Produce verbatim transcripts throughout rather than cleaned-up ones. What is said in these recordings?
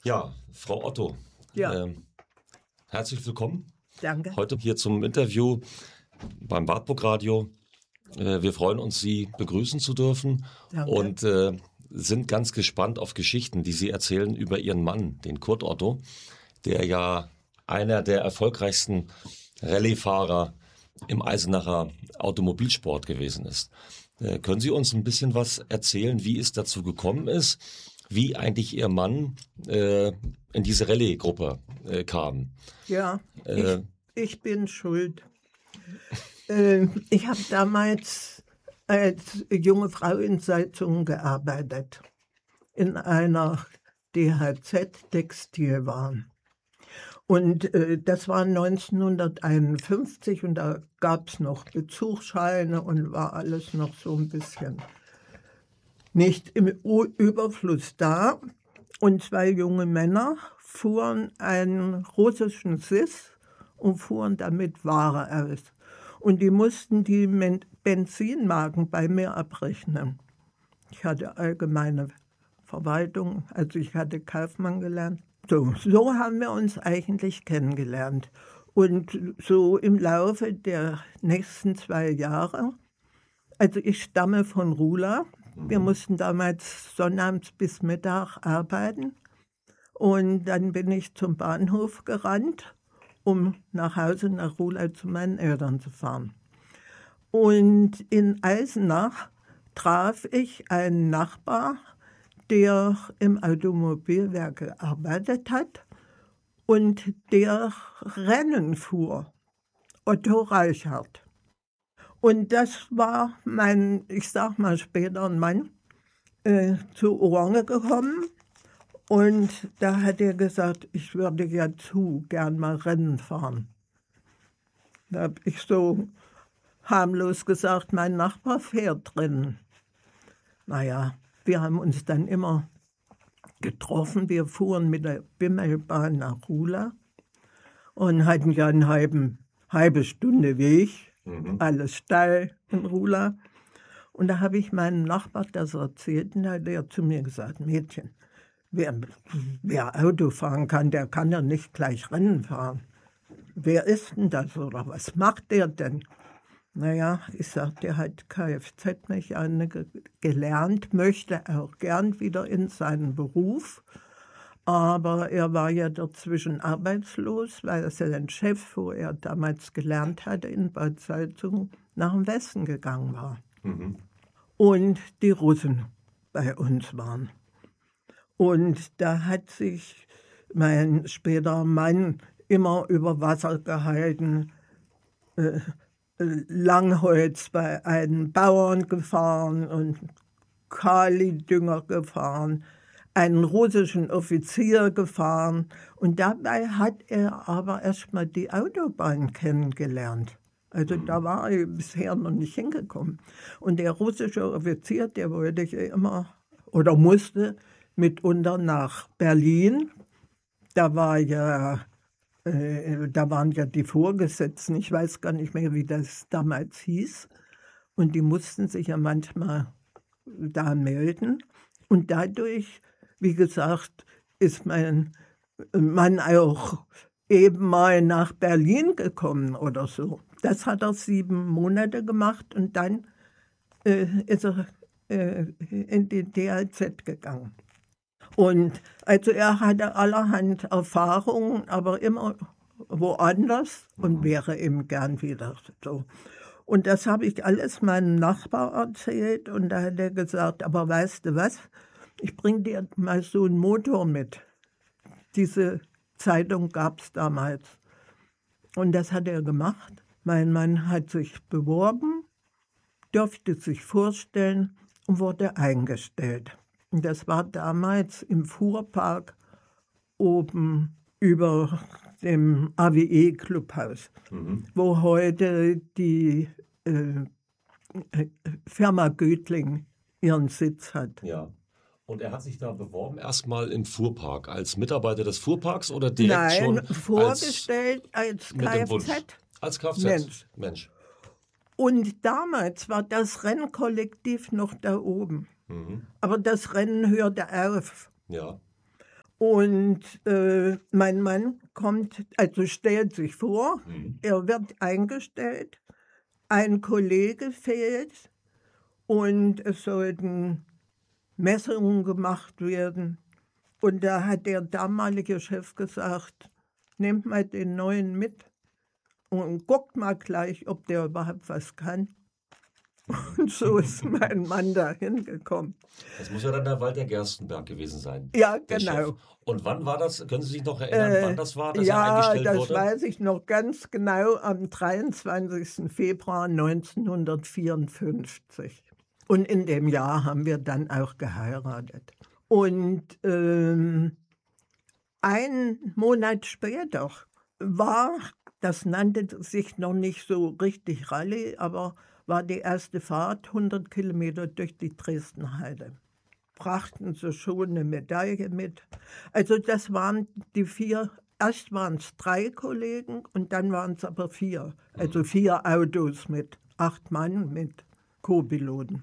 Ja, Frau Otto, Ja. äh, herzlich willkommen. Danke. Heute hier zum Interview beim Wartburg Radio. Äh, wir freuen uns, Sie begrüßen zu dürfen. Danke. Und äh, sind ganz gespannt auf Geschichten, die Sie erzählen über Ihren Mann, den Kurt Otto, der ja einer der erfolgreichsten Rallyefahrer im Eisenacher Automobilsport gewesen ist. Äh, können Sie uns ein bisschen was erzählen, wie es dazu gekommen ist, wie eigentlich Ihr Mann äh, in diese Rallye-Gruppe äh, kam? Ja, Äh, ich, ich bin schuld. äh, ich habe damals als junge Frau in Salzungen gearbeitet, in einer D H Z-Textilwaren. Und äh, das war neunzehnhunderteinundfünfzig und da gab es noch Bezugsscheine und war alles noch so ein bisschen nicht im U- Überfluss da. Und zwei junge Männer fuhren einen russischen S I S und fuhren damit Ware aus. Und die mussten die Men- Benzinmarken bei mir abrechnen. Ich hatte allgemeine Verwaltung, also ich hatte Kaufmann gelernt. So, so haben wir uns eigentlich kennengelernt. Und so im Laufe der nächsten zwei Jahre, also ich stamme von Rula. Wir mussten damals sonnabends bis Mittag arbeiten. Und dann bin ich zum Bahnhof gerannt, um nach Hause nach Rula zu meinen Eltern zu fahren. Und in Eisenach traf ich einen Nachbar, der im Automobilwerk gearbeitet hat und der Rennen fuhr, Otto Reichert. Und das war mein, ich sag mal später, ein Mann, äh, zu Orange gekommen. Und da hat er gesagt, ich würde ja zu gern mal Rennen fahren. Da habe ich so harmlos gesagt, mein Nachbar fährt Rennen. Naja, wir haben uns dann immer getroffen. Wir fuhren mit der Bimmelbahn nach Rula und hatten ja eine halbe, halbe Stunde Weg. Mhm. Alles steil in Rula. Und da habe ich meinem Nachbar das erzählt und da hat er zu mir gesagt, Mädchen, wer, wer Auto fahren kann, der kann ja nicht gleich Rennen fahren. Wer ist denn das oder was macht der denn? Naja, ich sagte, der hat Kfz-Mechaniker gelernt, möchte auch gern wieder in seinen Beruf. Aber er war ja dazwischen arbeitslos, weil sein Chef, wo er damals gelernt hatte in Bad Salzungen, nach dem Westen gegangen war. Mhm. Und die Russen bei uns waren. Und da hat sich mein späterer Mann immer über Wasser gehalten, äh, Langholz bei einem Bauern gefahren und Kali-Dünger gefahren, einen russischen Offizier gefahren. Und dabei hat er aber erstmal die Autobahn kennengelernt. Also da war er bisher noch nicht hingekommen. Und der russische Offizier, der wollte ich immer oder musste mitunter nach Berlin. Da war ja, äh, da waren ja die Vorgesetzten, ich weiß gar nicht mehr, wie das damals hieß. Und die mussten sich ja manchmal da melden. Und dadurch, wie gesagt, ist mein Mann auch eben mal nach Berlin gekommen oder so. Das hat er sieben Monate gemacht und dann äh, ist er äh, in die D H Z gegangen. Und also er hatte allerhand Erfahrungen, aber immer woanders und wäre eben gern wieder so. Und das habe ich alles meinem Nachbar erzählt und da hat er gesagt, aber weißt du was, ich bringe dir mal so einen Motor mit. Diese Zeitung gab es damals. Und das hat er gemacht. Mein Mann hat sich beworben, durfte sich vorstellen und wurde eingestellt. Und das war damals im Fuhrpark oben über dem A W E-Clubhaus, mhm. wo heute die äh, Firma Götling ihren Sitz hat. Ja. Und er hat sich da beworben, erstmal im Fuhrpark, als Mitarbeiter des Fuhrparks oder direkt Nein, schon vorgestellt als, als Kfz. Als Kfz, Mensch. Mensch. Und damals war das Rennkollektiv noch da oben. Mhm. Aber das Rennen hörte auf. Ja. Und äh, mein Mann kommt, also stellt sich vor, Mhm. er wird eingestellt, ein Kollege fehlt und es sollten Messungen gemacht werden. Und da hat der damalige Chef gesagt, nehmt mal den Neuen mit und guckt mal gleich, ob der überhaupt was kann. Und so ist mein Mann da hingekommen. Das muss ja dann der Walter Gerstenberg gewesen sein. Ja, der genau. Chef. Und wann war das? Können Sie sich noch erinnern, Äh, wann das war, dass er ja, eingestellt das wurde? weiß ich noch ganz genau, am dreiundzwanzigsten Februar neunzehnhundertvierundfünfzig. Und in dem Jahr haben wir dann auch geheiratet. Und ähm, einen Monat später war, das nannte sich noch nicht so richtig Rallye, aber war die erste Fahrt hundert Kilometer durch die Dresdner Heide. Brachten sie schon eine Medaille mit. Also das waren die vier, erst waren es drei Kollegen und dann waren es aber vier. Also vier Autos mit acht Mann mit Co-Piloten.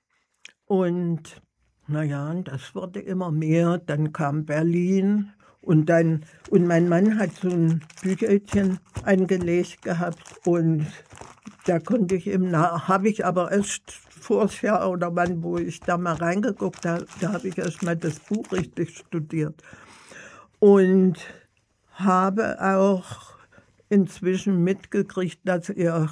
Und naja, das wurde immer mehr. Dann kam Berlin und dann, und mein Mann hat so ein Büchelchen eingelegt gehabt und da konnte ich ihm nach, habe ich aber erst vorher oder wann, wo ich da mal reingeguckt habe, da habe ich erst mal das Buch richtig studiert. Und habe auch inzwischen mitgekriegt, dass er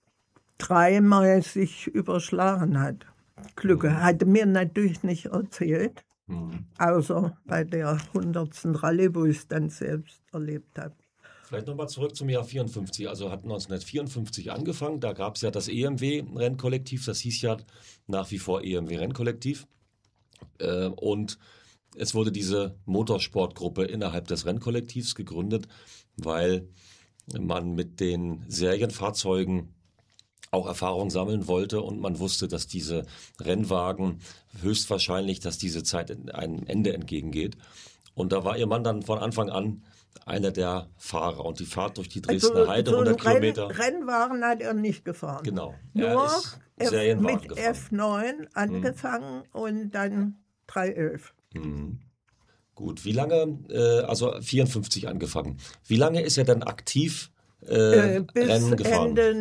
dreimal sich überschlagen hat. Glück, er hatte mir natürlich nicht erzählt, Mhm. außer bei der hundertsten Rallye, wo ich es dann selbst erlebt habe. Vielleicht nochmal zurück zum Jahr vierundfünfzig. Also hat neunzehnhundertvierundfünfzig angefangen. Da gab es ja das E M W-Rennkollektiv. Das hieß ja nach wie vor E M W-Rennkollektiv. Äh, und es wurde diese Motorsportgruppe innerhalb des Rennkollektivs gegründet, weil man mit den Serienfahrzeugen auch Erfahrung sammeln wollte und man wusste, dass diese Rennwagen höchstwahrscheinlich, dass diese Zeit einem Ende entgegengeht. Und da war ihr Mann dann von Anfang an einer der Fahrer und die Fahrt durch die Dresdner Also, Heide, so ein hundert Renn, Kilometer. Rennwagen hat er nicht gefahren. Genau, er Nur ist F, Serienwagen mit gefahren. F neun angefangen und dann dreihundertelf. Mhm. Gut, wie lange, äh, also vierundfünfzig angefangen, wie lange ist er dann aktiv äh, Äh, bis Rennen gefahren? Ende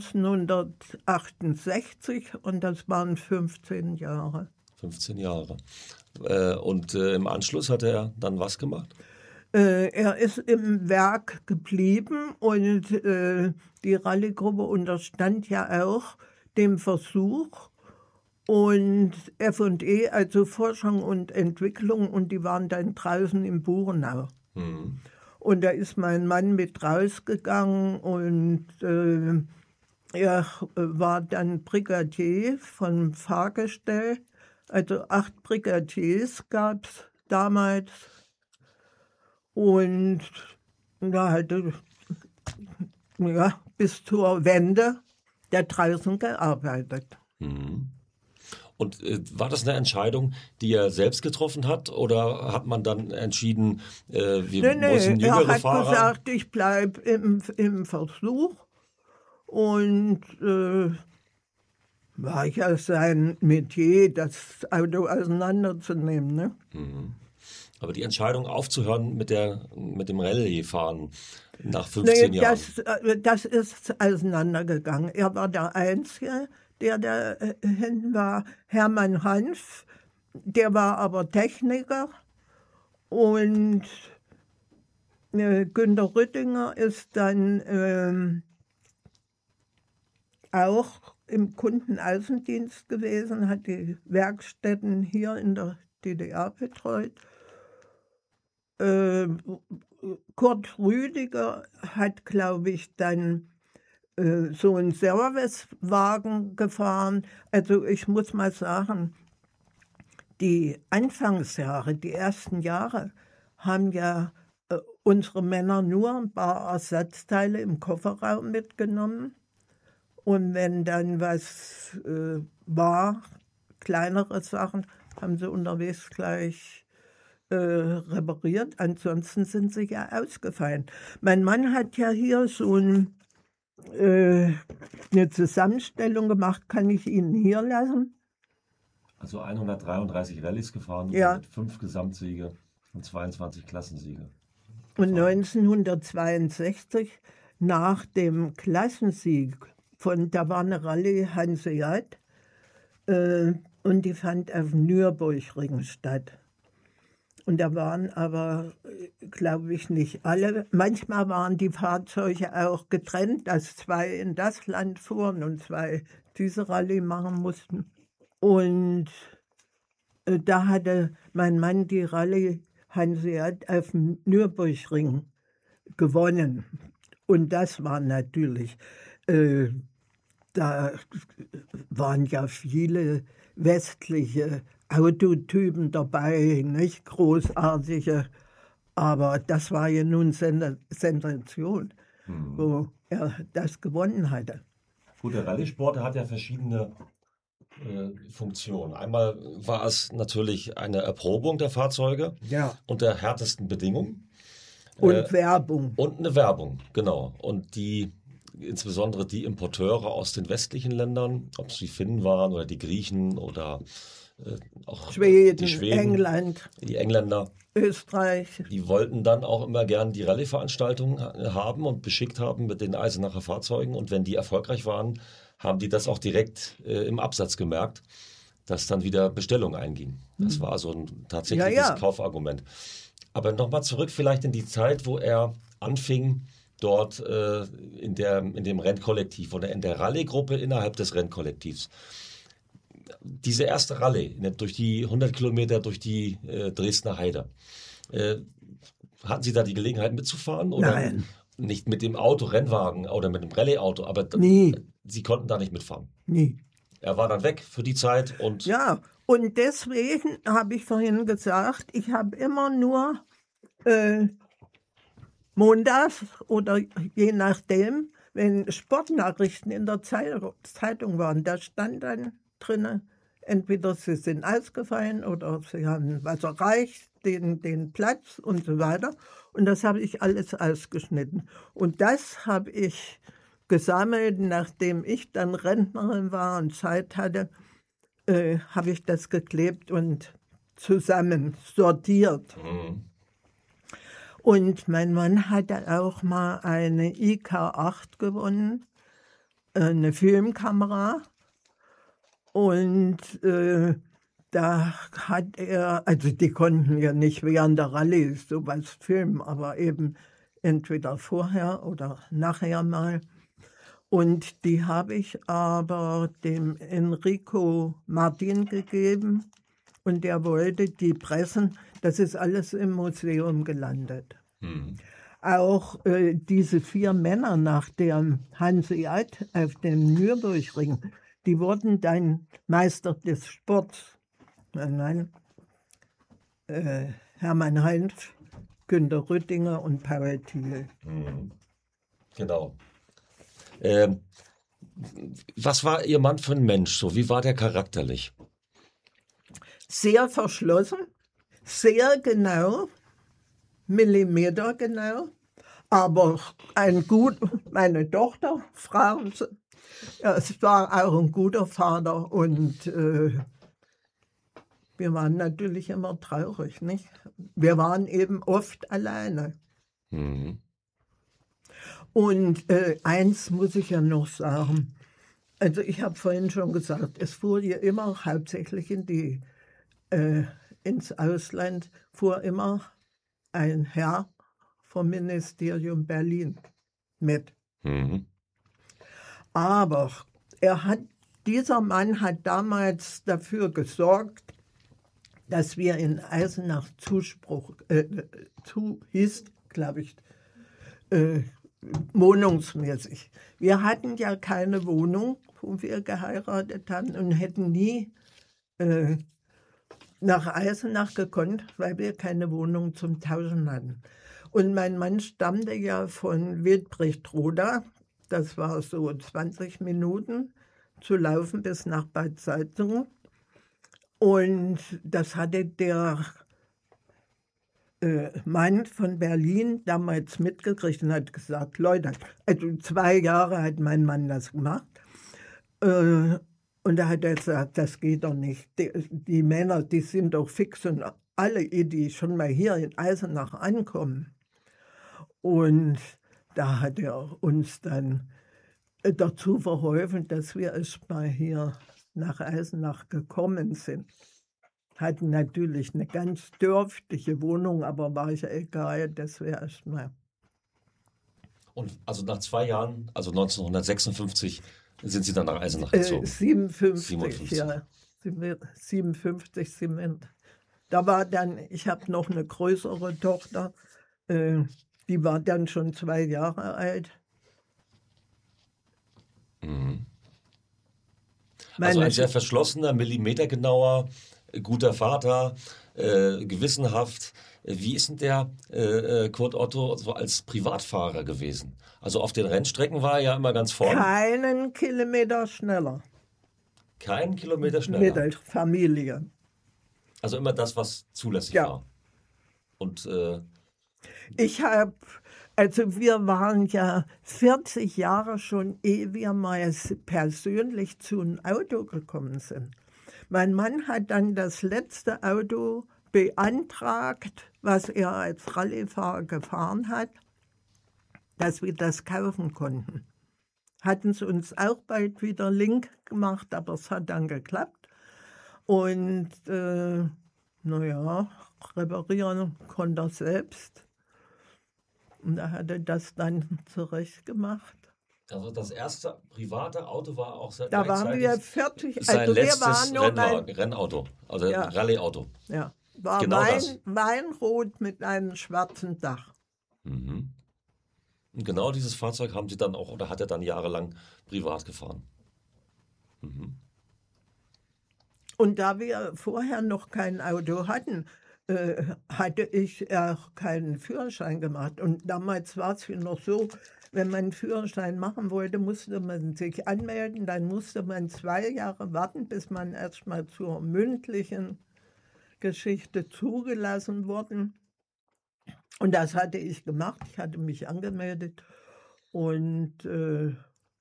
neunzehnhundertachtundsechzig und das waren fünfzehn Jahre. fünfzehn Jahre. Äh, und äh, im Anschluss hat er dann was gemacht? Äh, er ist im Werk geblieben und äh, die Rallyegruppe unterstand ja auch dem Versuch und F und E, also Forschung und Entwicklung, und die waren dann draußen im Burenau. Mhm. Und da ist mein Mann mit rausgegangen und äh, er war dann Brigadier vom Fahrgestell. Also acht Brigadiers gab es damals. Und da hatte ja, bis zur Wende der draußen gearbeitet. Mhm. Und äh, war das eine Entscheidung, die er selbst getroffen hat, oder hat man dann entschieden, äh, wir Nee, müssen nee, jüngere er hat Fahrer? gesagt, ich bleibe im, im Versuch. Und äh, war ja sein Metier, das Auto auseinanderzunehmen. Ne? Mhm. Aber die Entscheidung aufzuhören mit, der, mit dem Rallye-Fahren nach fünfzehn Nee, Jahren. das, äh, das ist auseinandergegangen. Er war der Einzige, der dahin war. Hermann Hanf, der war aber Techniker. Und äh, Günter Rüttinger ist dann ähm, auch im Kundenaußendienst gewesen, hat die Werkstätten hier in der D D R betreut. Äh, Kurt Rüdiger hat, glaube ich, dann äh, so einen Servicewagen gefahren. Also ich muss mal sagen, die Anfangsjahre, die ersten Jahre, haben ja äh, unsere Männer nur ein paar Ersatzteile im Kofferraum mitgenommen. Und wenn dann was äh, war, kleinere Sachen, haben sie unterwegs gleich äh, repariert. Ansonsten sind sie ja ausgefallen. Mein Mann hat ja hier so ein, äh, eine Zusammenstellung gemacht, kann ich Ihnen hier lassen. Also hundertdreiunddreißig Rallyes gefahren, Ja. mit fünf Gesamtsiege. Und zweiundzwanzig Klassensiege. Und neunzehnhundertzweiundsechzig, nach dem Klassensieg von, da war eine Rallye Hanseat, äh, und die fand auf dem Nürburgring statt. Und da waren aber, glaube ich, nicht alle. Manchmal waren die Fahrzeuge auch getrennt, dass zwei in das Land fuhren und zwei diese Rallye machen mussten. Und äh, da hatte mein Mann die Rallye Hanseat auf dem Nürburgring gewonnen. Und das war natürlich, äh, da waren ja viele westliche Autotypen dabei, nicht großartige, aber das war ja nun Send- Sensation, hm. wo er das gewonnen hatte. Gut, der Rallye-Sport hat ja verschiedene äh, Funktionen. Einmal war es natürlich eine Erprobung der Fahrzeuge ja. unter härtesten Bedingungen. Und äh, Werbung. Und eine Werbung, genau. Und die, insbesondere die Importeure aus den westlichen Ländern, ob es die Finnen waren oder die Griechen oder äh, auch Schweden, die Schweden, England, die Engländer, Österreich. Die wollten dann auch immer gern die Rallye-Veranstaltungen haben und beschickt haben mit den Eisenacher Fahrzeugen. Und wenn die erfolgreich waren, haben die das auch direkt äh, im Absatz gemerkt, dass dann wieder Bestellung einging. Das war so ein tatsächliches ja, ja. Kaufargument. Aber nochmal zurück vielleicht in die Zeit, wo er anfing, dort äh, in, der, in dem Rennkollektiv oder in der Rallye-Gruppe innerhalb des Rennkollektivs. Diese erste Rallye durch die hundert Kilometer durch die äh, Dresdner Heide. Äh, hatten Sie da die Gelegenheit mitzufahren? Oder Nein. Nicht mit dem Auto, Rennwagen oder mit dem Rallye-Auto, aber Nie. Sie konnten da nicht mitfahren? Nie. Er war dann weg für die Zeit und... Ja, und deswegen habe ich vorhin gesagt, ich habe immer nur äh, montags oder je nachdem, wenn Sportnachrichten in der Zeitung waren, da stand dann drinnen, entweder sie sind ausgefallen oder sie haben was erreicht, den, den Platz und so weiter. Und das habe ich alles ausgeschnitten. Und das habe ich gesammelt, nachdem ich dann Rentnerin war und Zeit hatte, äh, habe ich das geklebt und zusammen sortiert. Mhm. Und mein Mann hatte auch mal eine I K acht gewonnen, eine Filmkamera. Und äh, da hat er, also die konnten ja nicht während der Rallye sowas filmen, aber eben entweder vorher oder nachher mal. Und die habe ich aber dem Enrico Martin gegeben und der wollte die pressen. Das ist alles im Museum gelandet. Hm. Auch äh, diese vier Männer nach dem Hanseat auf dem Nürburgring, die wurden dann Meister des Sports. Nein, nein. Äh, Hermann Heinz, Günter Rüttinger und Paul Thiel. Mhm. Genau. Ähm, was war Ihr Mann für ein Mensch? So, wie war der charakterlich? Sehr verschlossen, sehr genau, millimetergenau. Aber ein gut, meine Tochter, Frau, ja, es war auch ein guter Vater und äh, wir waren natürlich immer traurig, nicht? Wir waren eben oft alleine. Mhm. Und äh, eins muss ich ja noch sagen. Also ich habe vorhin schon gesagt, es fuhr ja immer hauptsächlich in die, äh, ins Ausland, fuhr immer ein Herr vom Ministerium Berlin mit. Mhm. Aber er hat, dieser Mann hat damals dafür gesorgt, dass wir in Eisenach Zuspruch, äh, zu hieß, glaube ich, äh, wohnungsmäßig. Wir hatten ja keine Wohnung, wo wir geheiratet haben und hätten nie äh, nach Eisenach gekonnt, weil wir keine Wohnung zum Tauschen hatten. Und mein Mann stammte ja von Wildbrecht-Roda. Das war so zwanzig Minuten zu laufen bis nach Bad Salzungen. Und das hatte der äh, Mann von Berlin damals mitgekriegt und hat gesagt, Leute, also zwei Jahre hat mein Mann das gemacht. Äh, und da hat er gesagt, das geht doch nicht. Die, die Männer, die sind doch fix und alle, die schon mal hier in Eisenach ankommen. Und da hat er uns dann dazu verholfen, dass wir erst mal hier nach Eisenach gekommen sind. Hatten natürlich eine ganz dörfliche Wohnung, aber war ja egal, dass wir erst mal. Und also nach zwei Jahren, also neunzehnhundertsechsundfünfzig, sind Sie dann nach Eisenach Äh, gezogen? siebenundfünfzig, siebenundfünfzig. ja. siebenundfünfzig sind wir. Da war dann, ich habe noch eine größere Tochter, äh, die war dann schon zwei Jahre alt. Mhm. Meine Also ein Sch- sehr verschlossener, millimetergenauer, äh, guter Vater, äh, gewissenhaft. Äh, Wie ist denn der äh, äh, Kurt Otto so als Privatfahrer gewesen? Also auf den Rennstrecken war er ja immer ganz vorn, Keinen Kilometer schneller keinen Kilometer mit schneller. der Familie. Also immer das, was zulässig Ja. war. Und äh, Ich habe, also wir waren ja vierzig Jahre schon, ehe wir mal persönlich zu einem Auto gekommen sind. Mein Mann hat dann das letzte Auto beantragt, was er als Rallyefahrer gefahren hat, dass wir das kaufen konnten. Hatten es uns auch bald wieder link gemacht, aber es hat dann geklappt. Und äh, naja, reparieren konnte er selbst. Und er hatte das dann zurecht gemacht. also das erste private Auto war auch sehr Da waren wir gleichzeitig vierzig, sein also wir letztes waren nur Rennwagen, mein, Rennauto, also Ja. Rallyeauto. ja, war Genau Wein, das. Weinrot mit einem schwarzen Dach. Mhm. Und genau dieses Fahrzeug haben Sie dann auch, oder hat er dann jahrelang privat gefahren? Mhm. Und da wir vorher noch kein Auto hatten, äh, hatte ich auch keinen Führerschein gemacht. Und damals war es noch so, wenn man einen Führerschein machen wollte, musste man sich anmelden. Dann musste man zwei Jahre warten, bis man erstmal zur mündlichen Geschichte zugelassen wurde. Und das hatte ich gemacht. Ich hatte mich angemeldet. Und äh,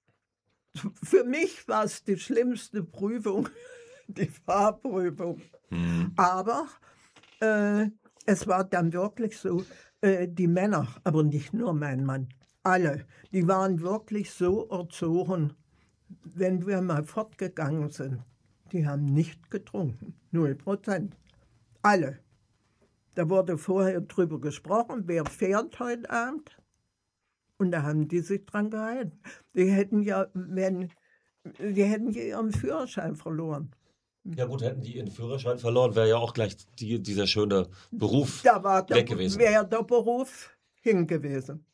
für mich war es die schlimmste Prüfung, die Fahrprüfung. Mhm. Aber äh, es war dann wirklich so, äh, die Männer, aber nicht nur mein Mann, alle, die waren wirklich so erzogen, wenn wir mal fortgegangen sind, die haben nicht getrunken, null Prozent. Alle. Da wurde vorher drüber gesprochen, wer fährt heute Abend. Und da haben die sich dran gehalten. Die hätten ja, wenn, die hätten ja ihren Führerschein verloren. Ja gut, hätten die ihren Führerschein verloren, wäre ja auch gleich die, dieser schöne Beruf Da war der, weg gewesen. wäre der Beruf hin gewesen.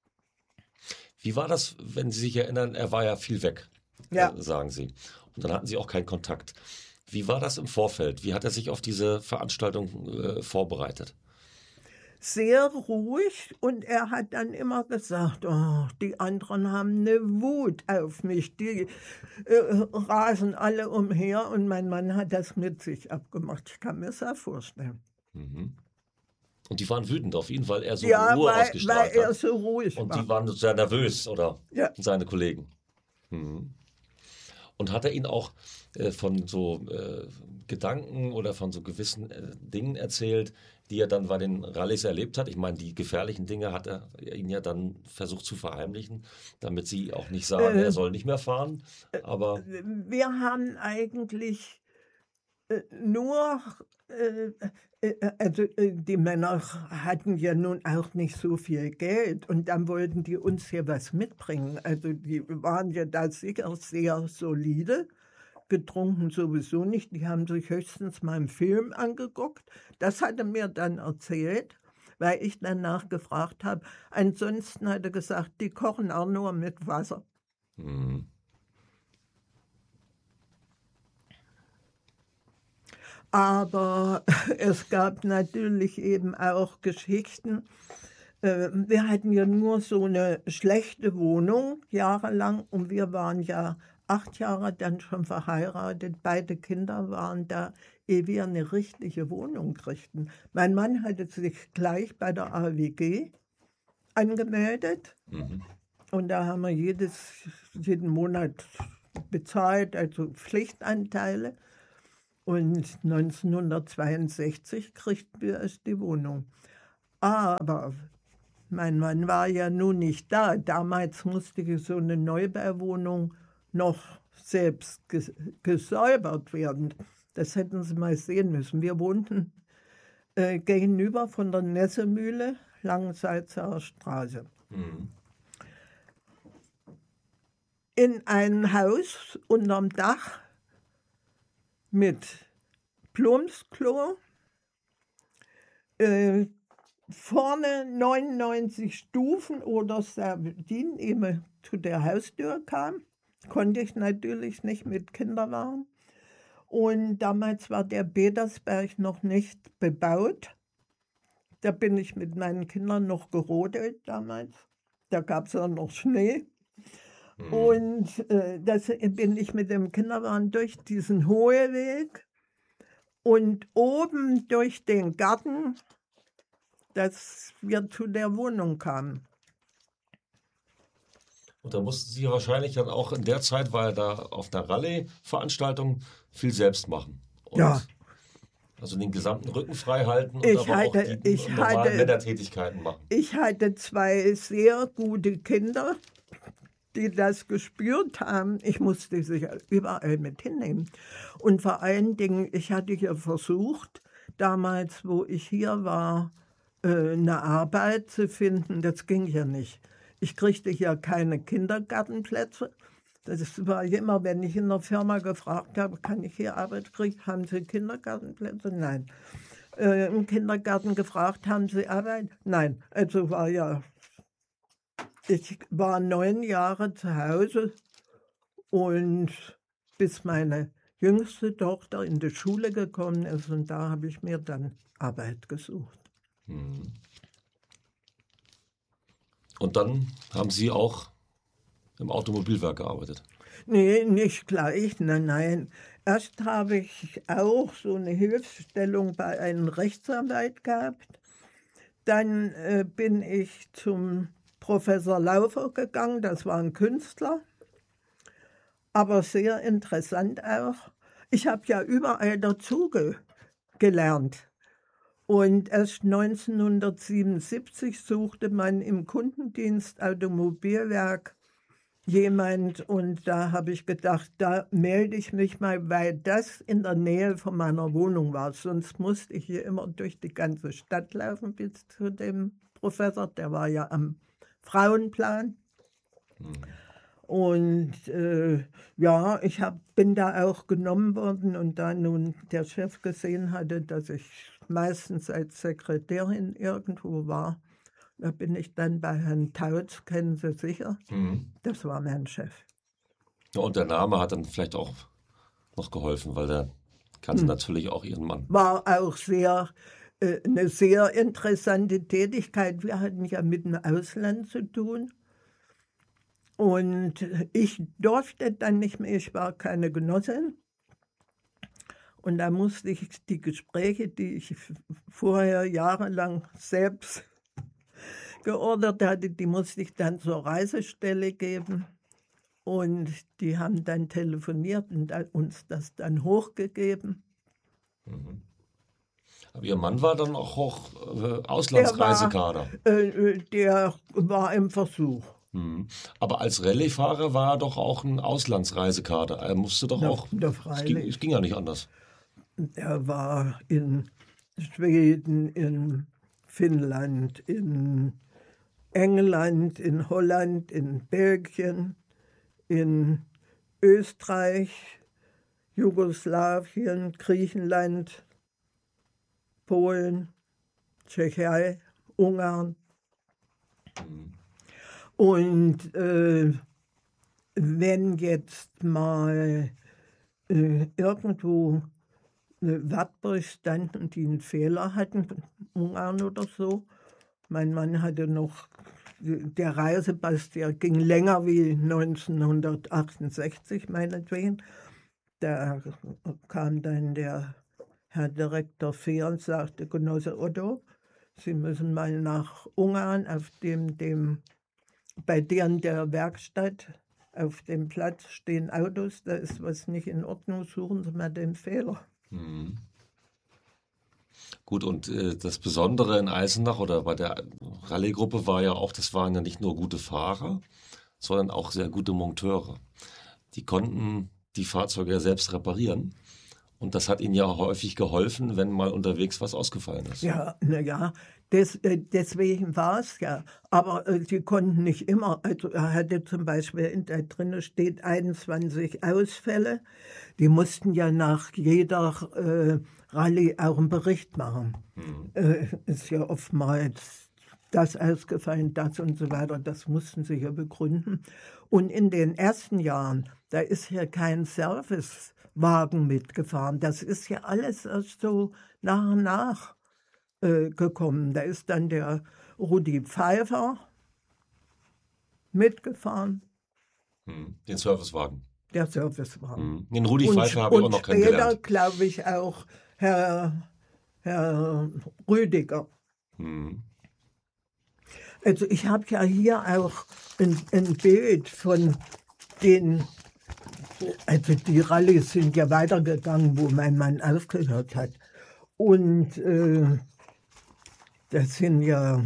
Wie war das, wenn Sie sich erinnern, er war ja viel weg, Ja. äh, sagen Sie. Und dann hatten Sie auch keinen Kontakt. Wie war das im Vorfeld? Wie hat er sich auf diese Veranstaltung äh, vorbereitet? Sehr ruhig, und er hat dann immer gesagt, oh, die anderen haben eine Wut auf mich, die äh, rasen alle umher, und mein Mann hat das mit sich abgemacht. Ich kann mir das auch vorstellen. Mhm. Und die waren wütend auf ihn, weil er so Ja, Ruhe weil, weil ausgestrahlt er hat. so ruhig Und war. die waren sehr nervös, oder? Ja. Seine Kollegen. Mhm. Und hat er Ihnen auch äh, von so äh, Gedanken oder von so gewissen äh, Dingen erzählt, die er dann bei den Rallyes erlebt hat? Ich meine, die gefährlichen Dinge hat er Ihnen ja dann versucht zu verheimlichen, damit Sie auch nicht sagen, Äh, er soll nicht mehr fahren. Aber Wir haben eigentlich äh, nur, äh, äh, also äh, die Männer hatten ja nun auch nicht so viel Geld, und dann wollten die uns hier was mitbringen. Also die waren ja da sicher sehr solide, getrunken sowieso nicht. Die haben sich höchstens mal einen Film angeguckt. Das hat er mir dann erzählt, weil ich danach gefragt habe. Ansonsten hat er gesagt, die kochen auch nur mit Wasser. mhm. Aber es gab natürlich eben auch Geschichten. Äh, Wir hatten ja nur so eine schlechte Wohnung jahrelang, und wir waren ja acht Jahre dann schon verheiratet. Beide Kinder waren da, ehe wir eine richtige Wohnung kriegten. Mein Mann hatte sich gleich bei der A W G angemeldet, Mhm. und da haben wir jedes, jeden Monat bezahlt, also Pflichtanteile. Und neunzehnhundertzweiundsechzig kriegten wir erst die Wohnung. Aber mein Mann war ja nun nicht da. Damals musste so eine Neubauwohnung noch selbst ges gesäubert werden. Das hätten Sie mal sehen müssen. Wir wohnten äh, gegenüber von der Nessemühle, Langensalzer Straße. Mhm. In ein Haus unterm Dach mit Plumpsklo, äh, vorne neunundneunzig Stufen oder Servietten, ehe zu der Haustür kam. Konnte ich natürlich nicht mit Kinderwagen. Und damals war der Petersberg noch nicht bebaut. Da bin ich mit meinen Kindern noch gerodelt damals. Da gab es ja noch Schnee. Mhm. Und äh, das bin ich mit dem Kinderwagen durch diesen Hoheweg und oben durch den Garten, dass wir zu der Wohnung kamen. Und da mussten Sie wahrscheinlich dann auch in der Zeit, weil da auf einer Rallye-Veranstaltung viel selbst machen. Und ja. Also den gesamten Rücken frei halten und ich aber hatte, auch die ich normalen hatte, Männertätigkeiten machen. Ich hatte zwei sehr gute Kinder, die das gespürt haben. Ich musste sie überall mit hinnehmen. Und vor allen Dingen, ich hatte ja versucht, damals, wo ich hier war, eine Arbeit zu finden. Das ging ja nicht. Ich kriegte ja keine Kindergartenplätze. Das war immer, wenn ich in der Firma gefragt habe, kann ich hier Arbeit kriegen, haben Sie Kindergartenplätze? Nein. Äh, Im Kindergarten gefragt, haben Sie Arbeit? Nein. Also war ja, ich war neun Jahre zu Hause und bis meine jüngste Tochter in die Schule gekommen ist und da habe ich mir dann Arbeit gesucht. Hm. Und dann haben Sie auch im Automobilwerk gearbeitet? Nee, nicht gleich, nein, nein. Erst habe ich auch so eine Hilfsstellung bei einem Rechtsanwalt gehabt. Dann äh, bin ich zum Professor Laufer gegangen, das war ein Künstler, aber sehr interessant auch. Ich habe ja überall dazu ge gelernt. Und erst neunzehnhundertsiebenundsiebzig suchte man im Kundendienst Automobilwerk jemand und da habe ich gedacht, da melde ich mich mal, weil das in der Nähe von meiner Wohnung war. Sonst musste ich hier immer durch die ganze Stadt laufen bis zu dem Professor, der war ja am Frauenplan. Mhm. Und äh, ja, ich hab, bin da auch genommen worden und da nun der Chef gesehen hatte, dass ich meistens als Sekretärin irgendwo war, da bin ich dann bei Herrn Tautz, kennen Sie sicher, mhm. Das war mein Chef. Ja, und der Name hat dann vielleicht auch noch geholfen, weil der kannte hm. natürlich auch Ihren Mann. War auch sehr, äh, eine sehr interessante Tätigkeit. Wir hatten ja mit dem Ausland zu tun. Und ich durfte dann nicht mehr, ich war keine Genossin. Und da musste ich die Gespräche, die ich vorher jahrelang selbst geordert hatte, die musste ich dann zur Reisestelle geben. Und die haben dann telefoniert und uns das dann hochgegeben. Mhm. Aber Ihr Mann war dann auch hoch, äh, Auslandsreisekader? Der war, äh, der war im Versuch. Mhm. Aber als Rallye-Fahrer war er doch auch ein Auslandsreisekader. Er musste doch na, auch, na, es ging, es ging ja nicht anders. Er war in Schweden, in Finnland, in England, in Holland, in Belgien, in Österreich, Jugoslawien, Griechenland, Polen, Tschechei, Ungarn. Mhm. Und äh, wenn jetzt mal äh, irgendwo eine Wartburg standen, die einen Fehler hatten, Ungarn oder so, mein Mann hatte noch, der Reisepass, der ging länger wie neunzehnhundertachtundsechzig meinetwegen. Da kam dann der Herr Direktor Fehr und sagte, Genosse Otto, Sie müssen mal nach Ungarn auf dem, dem bei deren der Werkstatt auf dem Platz stehen Autos, da ist was nicht in Ordnung, suchen Sie mal den Fehler. Mhm. Gut, und äh, das Besondere in Eisenach oder bei der Rallye-Gruppe war ja auch, das waren ja nicht nur gute Fahrer, sondern auch sehr gute Monteure. Die konnten die Fahrzeuge ja selbst reparieren. Und das hat ihnen ja häufig geholfen, wenn mal unterwegs was ausgefallen ist. Ja, naja, des, äh, deswegen war es ja. Aber äh, sie konnten nicht immer, also er hatte zum Beispiel, in der drinne steht einundzwanzig Ausfälle. Die mussten ja nach jeder äh, Rallye auch einen Bericht machen. Mhm. Äh, ist ja oftmals das ausgefallen, das und so weiter. Das mussten sie ja begründen. Und in den ersten Jahren, da ist ja kein Servicewagen mitgefahren. Das ist ja alles erst so nach und nach äh, gekommen. Da ist dann der Rudi Pfeiffer mitgefahren, Mhm. Den Servicewagen. der Servicewagen. Mhm. Den Rudi Und, Pfeiffer habe ich auch und noch später, kennengelernt. glaube ich, auch Herr, Herr Rüdiger. Mhm. Also ich habe ja hier auch ein, ein Bild von den, also die Rallyes sind ja weitergegangen, wo mein Mann aufgehört hat. Und äh, das sind ja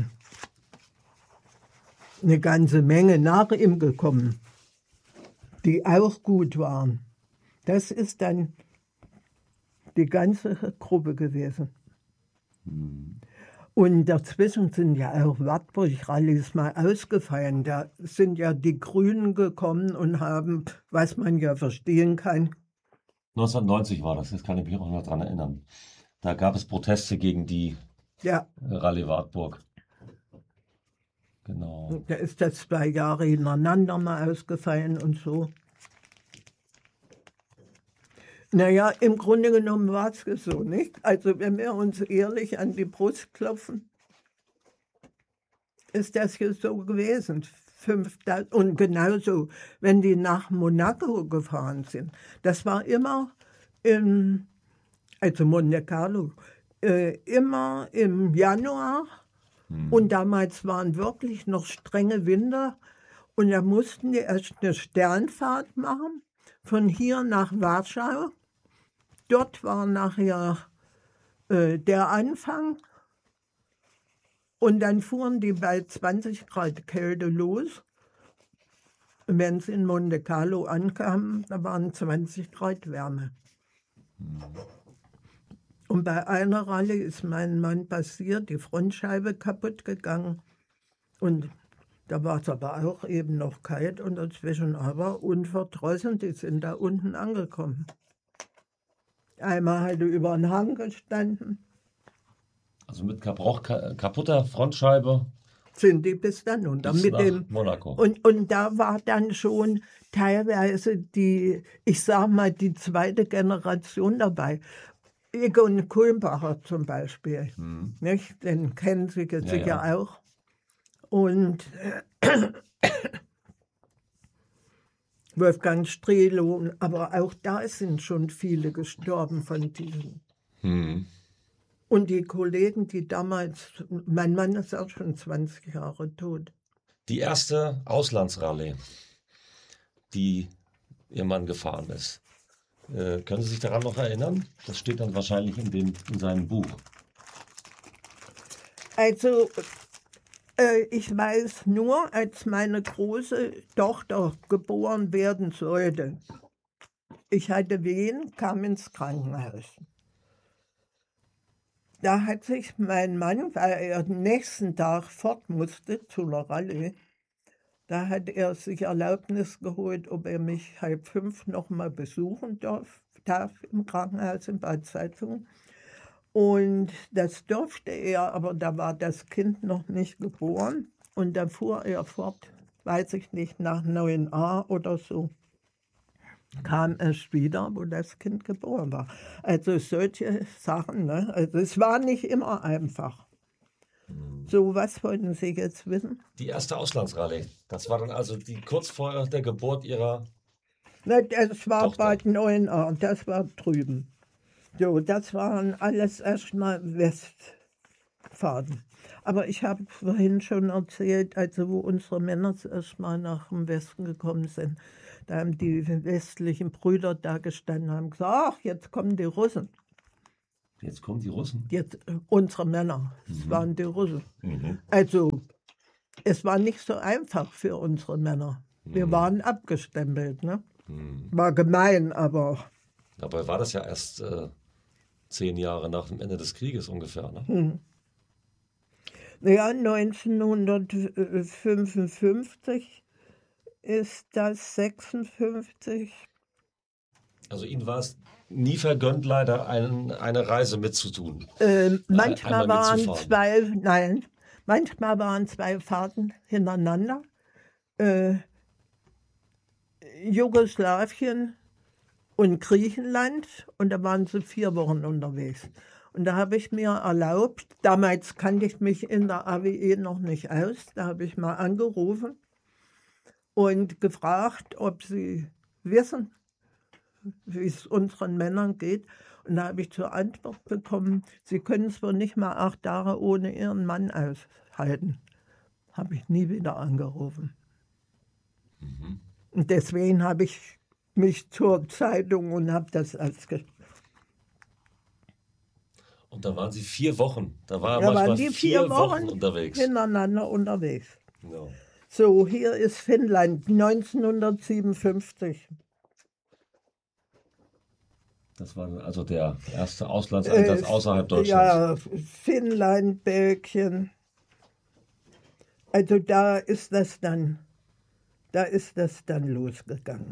eine ganze Menge nach ihm gekommen, die auch gut waren. Das ist dann die ganze Gruppe gewesen. Mhm. Und dazwischen sind ja auch Wartburg-Rallyes mal ausgefallen. Da sind ja die Grünen gekommen und haben, was man ja verstehen kann. neunzehnhundertneunzig war das, das kann ich mich auch noch daran erinnern. Da gab es Proteste gegen die Ja, äh, Rallye Wartburg. Genau. da ist das zwei Jahre hintereinander mal ausgefallen und so. Naja, im Grunde genommen war es so, nicht? Also wenn wir uns ehrlich an die Brust klopfen, ist das hier so gewesen. Fünftausend, und genauso, wenn die nach Monaco gefahren sind. Das war immer, im, also Monte Carlo, äh, immer im Januar. Mhm. Und damals waren wirklich noch strenge Winter. Und da mussten die erst eine Sternfahrt machen, von hier nach Warschau. Dort war nachher äh, der Anfang. Und dann fuhren die bei zwanzig Grad Kälte los. Und wenn sie in Monte Carlo ankamen, da waren zwanzig Grad Wärme. Mhm. Und bei einer Rallye ist mein Mann passiert, die Frontscheibe kaputt gegangen. Und da war es aber auch eben noch kalt und dazwischen aber unverdrossen, die sind da unten angekommen. Einmal hatte über den Hang gestanden. Also mit Gebrauch, kaputter Frontscheibe Sind die bis dann unter. bis Mit nach dem, Monaco. und, und da war dann schon teilweise die, ich sag mal, die zweite Generation dabei. Egon Kulmbacher zum Beispiel. Mhm. Nicht? Den kennen Sie Ja, sicher ja. auch. Und äh, Wolfgang Strelo, aber auch da sind schon viele gestorben von diesen. Mhm. Und die Kollegen, die damals, mein Mann ist auch schon zwanzig Jahre tot. Die erste Auslandsrallye, die Ihr Mann gefahren ist. Äh, können Sie sich daran noch erinnern? Das steht dann wahrscheinlich in, dem, in seinem Buch. Also, äh, ich weiß nur, als meine große Tochter geboren werden sollte, ich hatte Wehen, kam ins Krankenhaus. Da hat sich mein Mann, weil er den nächsten Tag fort musste zu einer Rallye, da hat er sich Erlaubnis geholt, ob er mich halb fünf noch mal besuchen darf, darf im Krankenhaus in Bad Salzungen. Und das durfte er, aber da war das Kind noch nicht geboren. Und da fuhr er fort, weiß ich nicht, nach neun a oder so, kam es wieder, wo das Kind geboren war. Also solche Sachen, ne? Also es war nicht immer einfach. So, was wollten Sie jetzt wissen? Die erste Auslandsrallye. Das war dann also die kurz vor der Geburt Ihrer. Ne, das war Tochter. Bad neun a, das war drüben. So, das waren alles erstmal Westfahrten. Aber ich habe vorhin schon erzählt, also wo unsere Männer erstmal nach dem Westen gekommen sind, da haben die westlichen Brüder da gestanden und haben gesagt, ach, jetzt kommen die Russen. Jetzt kommen die Russen. Jetzt, äh, unsere Männer, es Mhm. waren die Russen. Mhm. Also, es war nicht so einfach für unsere Männer. Wir Mhm. waren abgestempelt, ne? Mhm. War gemein, aber Dabei war das ja erst äh, zehn Jahre nach dem Ende des Krieges ungefähr. Ne? hm. Ja, neunzehnhundertfünfundfünfzig ist das, sechsundfünfzig. Also Ihnen war es nie vergönnt, leider ein, eine Reise mitzutun. Ähm, Äh, manchmal einmal waren mitzufahren. zwei, nein, manchmal waren zwei Fahrten hintereinander. Äh, Jugoslawien und Griechenland, und da waren sie vier Wochen unterwegs. Und da habe ich mir erlaubt, damals kannte ich mich in der A W E noch nicht aus, da habe ich mal angerufen und gefragt, ob sie wissen, wie es unseren Männern geht. Und da habe ich zur Antwort bekommen, sie können zwar nicht mal acht Tage ohne ihren Mann aushalten. Habe ich nie wieder angerufen. Mhm. Und deswegen habe ich mich zur Zeitung und habe das als... Ge Und da waren Sie vier Wochen. Da war er ja, manchmal waren die vier, vier Wochen Wochen unterwegs. hintereinander unterwegs. Ja. So, hier ist Finnland, neunzehnhundertsiebenundfünfzig. Das war also der erste Auslandseinsatz Äh, außerhalb Deutschlands. Ja, Finnland, Belgien. Also da ist das dann, da ist das dann losgegangen.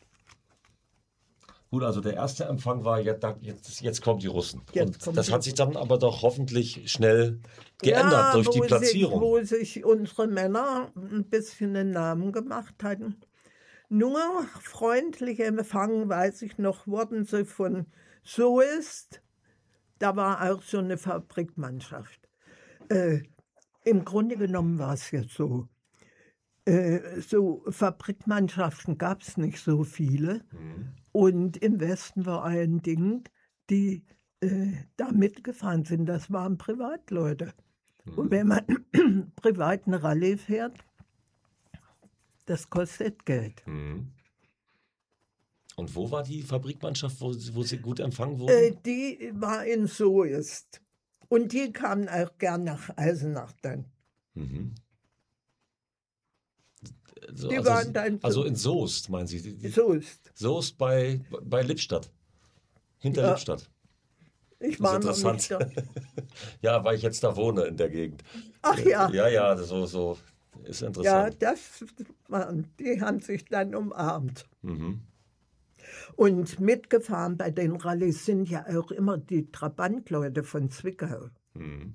Gut, also der erste Empfang war, jetzt, jetzt, jetzt kommen die Russen. Jetzt Und kommen das die hat sich dann aber doch hoffentlich schnell geändert Ja, durch die wo Platzierung. Sich, wo sich unsere Männer ein bisschen einen Namen gemacht hatten. Nur freundlich empfangen, weiß ich noch, wurden sie von Soest. Da war auch so eine Fabrikmannschaft. Äh, Im Grunde genommen war es jetzt so. Äh, so Fabrikmannschaften gab es nicht so viele. Mhm. Und im Westen vor allen Dingen, die äh, da mitgefahren sind, das waren Privatleute. Mhm. Und wenn man privat eine Rallye fährt, das kostet Geld. Mhm. Und wo war die Fabrikmannschaft, wo, wo sie gut empfangen wurden? Äh, die war in Soest. Und die kamen auch gern nach Eisenach dann. Mhm. So, Die also, waren dann so- also in Soest, meinen Sie? Die, die, Soest. Soest bei, bei Lippstadt. Hinter Ja. Lippstadt. Ich Das war ist noch interessant. nicht da. Ja, weil ich jetzt da wohne in der Gegend. Ach ja. Ja, ja, so, so ist Ja, interessant. das waren, die haben sich dann umarmt. Mhm. Und mitgefahren bei den Rallyes sind ja auch immer die Trabantleute von Zwickau. Mhm.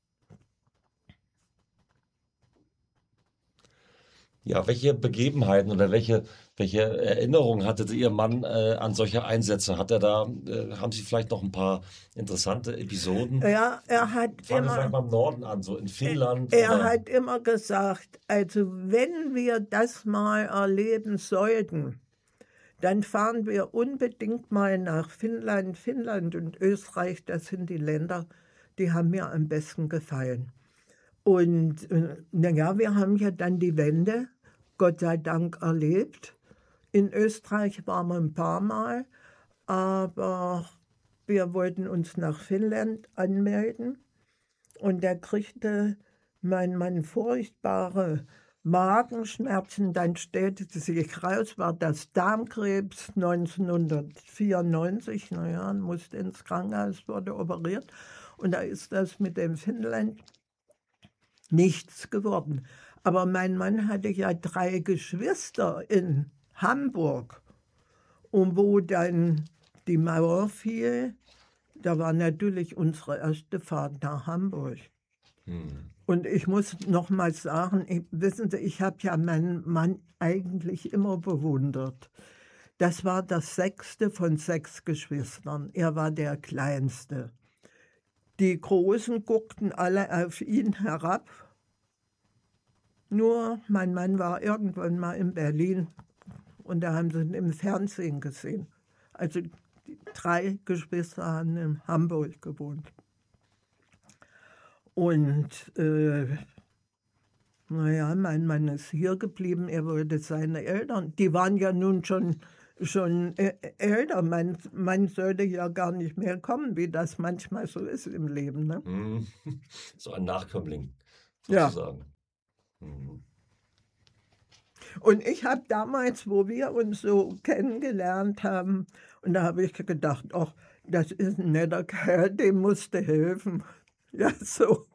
Ja, welche Begebenheiten oder welche, welche Erinnerungen hatte Ihr Mann äh, an solche Einsätze? Hat er da, äh, haben Sie vielleicht noch ein paar interessante Episoden? Ja, er hat Fangen wir vielleicht immer, mal im Norden an, so in Finnland. er oder, hat immer gesagt, also wenn wir das mal erleben sollten, dann fahren wir unbedingt mal nach Finnland. Finnland und Österreich, das sind die Länder, die haben mir am besten gefallen. Und äh, naja, wir haben ja dann die Wende, Gott sei Dank, erlebt. In Österreich waren wir ein paar Mal, aber wir wollten uns nach Finnland anmelden. Und da kriegte mein Mann furchtbare Magenschmerzen. Dann stellte sich raus, war das Darmkrebs neunzehnhundertvierundneunzig. Naja, musste ins Krankenhaus, wurde operiert. Und da ist das mit dem Finnland nichts geworden. Aber mein Mann hatte ja drei Geschwister in Hamburg. Und wo dann die Mauer fiel, da war natürlich unsere erste Fahrt nach Hamburg. Hm. Und ich muss noch mal sagen, ich, wissen Sie, ich habe ja meinen Mann eigentlich immer bewundert. Das war das sechste von sechs Geschwistern. Er war der Kleinste. Die Großen guckten alle auf ihn herab. Nur mein Mann war irgendwann mal in Berlin und da haben sie ihn im Fernsehen gesehen. Also die drei Geschwister haben in Hamburg gewohnt. Und äh, naja, mein Mann ist hier geblieben, er wollte seine Eltern, die waren ja nun schon schon äh, älter. Man, man sollte ja gar nicht mehr kommen, wie das manchmal so ist im Leben. Ne? Mhm. So ein Nachkömmling Ja. sozusagen. Mhm. Und ich habe damals, wo wir uns so kennengelernt haben, und da habe ich gedacht, ach, das ist ein netter Kerl, dem musste helfen. Ja, so.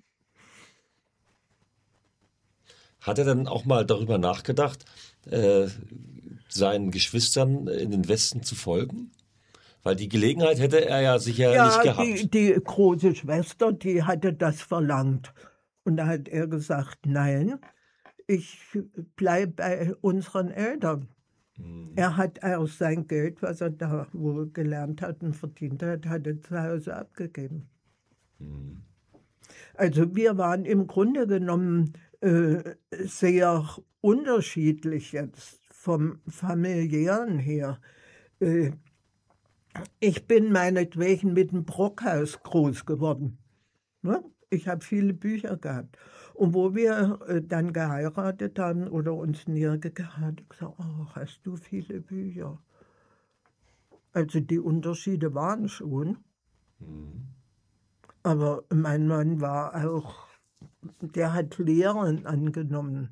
Hat er dann auch mal darüber nachgedacht, äh, seinen Geschwistern in den Westen zu folgen? Weil die Gelegenheit hätte er ja sicher Ja, nicht gehabt. die, die große Schwester, die hatte das verlangt. Und da hat er gesagt, nein, ich bleibe bei unseren Eltern. Mhm. Er hat auch sein Geld, was er da wohl gelernt hat und verdient hat, hat er zu Hause abgegeben. Mhm. Also wir waren im Grunde genommen äh, sehr unterschiedlich jetzt vom familiären her. Äh, ich bin meinetwegen mit dem Brockhaus groß geworden. Ne? Ich habe viele Bücher gehabt. Und wo wir äh, dann geheiratet haben oder uns näher gegangen haben, habe ich gesagt, oh, hast du viele Bücher? Also die Unterschiede waren schon. Mhm. Aber mein Mann war auch, der hat Lehren angenommen.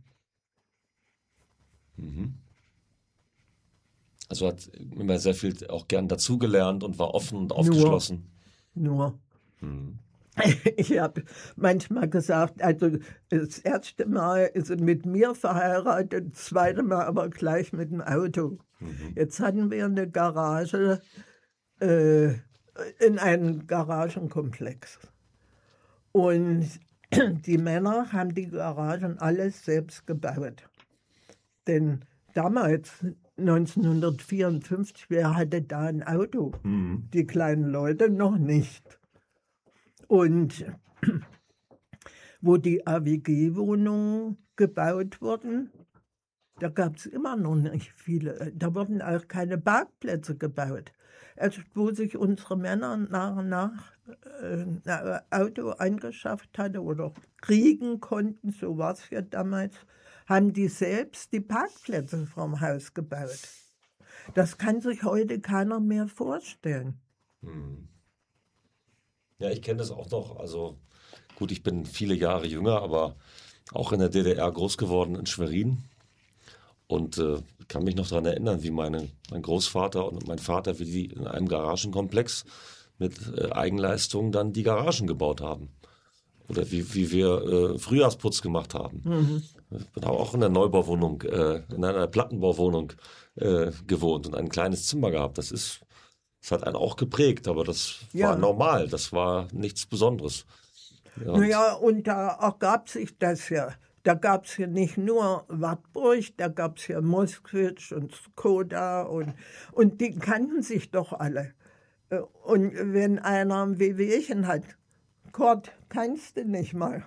Mhm. Also hat immer sehr viel auch gern dazugelernt und war offen und aufgeschlossen. Nur. Mhm. Ich habe manchmal gesagt, also das erste Mal ist er mit mir verheiratet, das zweite Mal aber gleich mit dem Auto. Mhm. Jetzt hatten wir eine Garage äh, in einem Garagenkomplex. Und die Männer haben die Garagen alles selbst gebaut. Denn damals, neunzehnhundertvierundfünfzig, wer hatte da ein Auto? Mhm. Die kleinen Leute noch nicht. Und wo die A W G-Wohnungen gebaut wurden, da gab es immer noch nicht viele. Da wurden auch keine Parkplätze gebaut. Erst wo sich unsere Männer nach und nach äh, ein Auto angeschafft hatten oder kriegen konnten, so war es ja damals, haben die selbst die Parkplätze vom Haus gebaut. Das kann sich heute keiner mehr vorstellen. Mhm. Ja, ich kenne das auch noch. Also gut, ich bin viele Jahre jünger, aber auch in der D D R groß geworden in Schwerin. Und äh, kann mich noch daran erinnern, wie meine, mein Großvater und mein Vater, wie die in einem Garagenkomplex mit äh, Eigenleistung dann die Garagen gebaut haben. Oder wie, wie wir äh, Frühjahrsputz gemacht haben. Mhm. Ich bin auch in einer Neubauwohnung, äh, in einer Plattenbauwohnung äh, gewohnt und ein kleines Zimmer gehabt. Das ist, das hat einen auch geprägt, aber das Ja. war normal, das war nichts Besonderes. Ja, und Naja, und da ergab sich das ja. Da gab es ja nicht nur Wartburg, da gab es ja Moskwitz und Skoda und, und die kannten sich doch alle. Äh, Und wenn einer ein Wehwehchen hat, Kurt, kannst du nicht mal.